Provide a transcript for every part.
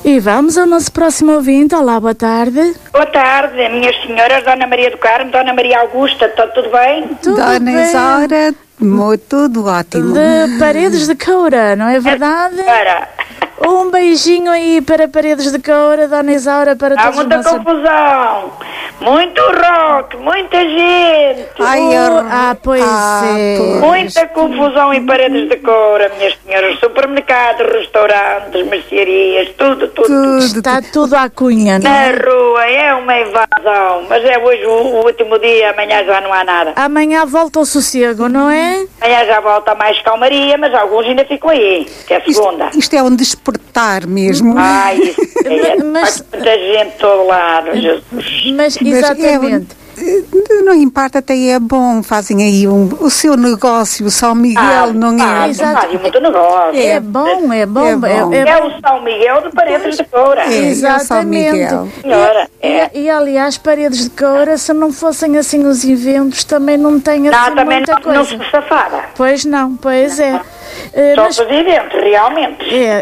E vamos ao nosso próximo ouvinte. Olá, boa tarde. Boa tarde, minhas senhoras, Dona Maria do Carmo, Dona Maria Augusta, está tudo bem? Tudo Dona bem. Isaura, tudo ótimo. De Paredes de Coura, não é verdade? Para. Um beijinho aí para Paredes de Coura, Dona Isaura, para Há todos os muita nossos... confusão, muito rock, muita gente, Pois é. muita confusão em Paredes de Coura, minhas senhoras, supermercados, restaurantes, mercearias, tudo. Está tudo à cunha, não Na é? rua é uma invasão, mas é hoje o último dia, amanhã já não há nada. Amanhã volta ao sossego, não é? Amanhã já volta mais calmaria, mas alguns ainda ficam aí, que é segunda. Isto é um despertar mesmo. Ai, isso é, Mas- há muita gente de todo lado, Jesus. Mas, exatamente. Não importa, até é bom. Fazem aí o seu negócio, o São Miguel, não é? exato. Fazem muito negócio. É bom. É bom. É o São Miguel de Paredes de Coura. É o São Miguel. Senhora, E aliás, Paredes de Coura, se não fossem assim os eventos, também não tem assim Não, também muita não coisa. se safava. Pois não, pois é. Só Mas para os eventos, realmente.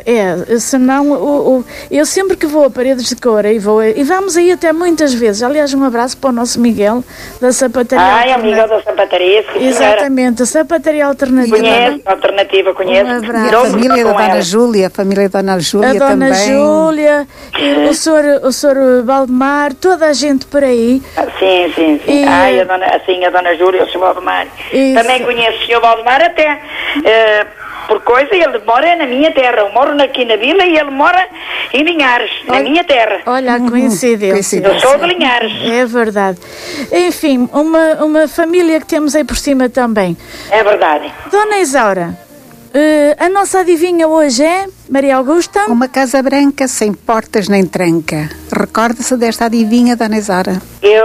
senão eu sempre que vou a Paredes de Coura e vamos aí até muitas vezes. Aliás, um abraço para o nosso Miguel da Sapataria Ai, Alternativa. amiga da sapataria, sim, senhora. Exatamente, a Sapataria Alternativa. Conheço, a alternativa conheço. Um abraço. E a Dou-me família da com Dona ela. Júlia, a família da Dona Júlia A Dona também. Júlia, e o senhor Valdemar, toda a gente por aí. Sim. E- Ai, a Dona Júlia, o Sr. Valdemar. Isso. Também conheço o Sr. Valdemar até por coisa, ele mora na minha terra. Eu moro aqui na vila e ele mora em Linhares, na minha terra. Olha a coincidência. Eu sou de Linhares. É verdade. Enfim, uma família que temos aí por cima também. É verdade. Dona Isaura, a nossa adivinha hoje é Maria Augusta? Uma casa branca sem portas nem tranca. Recorda-se desta adivinha, Dona Isaura?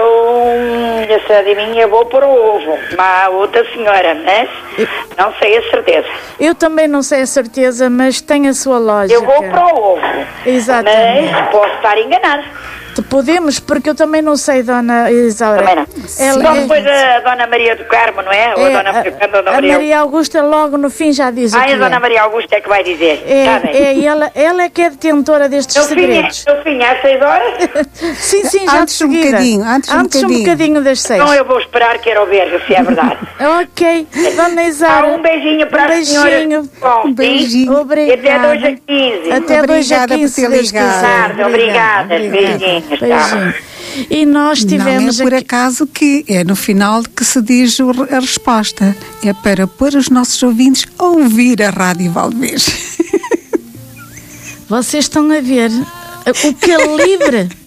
Essa adivinha, vou para o ovo. Mas a outra senhora, mas não sei a certeza. Eu também não sei a certeza, mas tem a sua lógica. Eu vou para o ovo. Exatamente. Mas posso estar enganado. Podemos, porque eu também não sei, Dona Isaura. Também não. Ela Só é- depois a Dona Maria do Carmo, não é? Ou a Dona a Maria... Maria Augusta logo no fim já diz o que Ai, a Dona Maria Augusta é que vai dizer. Está bem. Ela é que é detentora destes segredos. Eu fim às 6 horas, Sim, já Antes de um seguida. bocadinho, antes um bocadinho. Das 6. então eu vou esperar que era o ver se é verdade. Ok, Dona Isaura. Um beijinho para a senhora. beijinho. Bom, Um beijinho. sim. Obrigada. E até 2 a 15. Até 2 a Obrigada 15, por ter se Deus ligado. quiser. Tarde, obrigada. Beijinhos. Tá. Beijinho. E nós tivemos Não é por aqui... acaso que é no final que se diz a resposta. É para pôr os nossos ouvintes a ouvir a Rádio Valdevez. Vocês estão a ver o calibre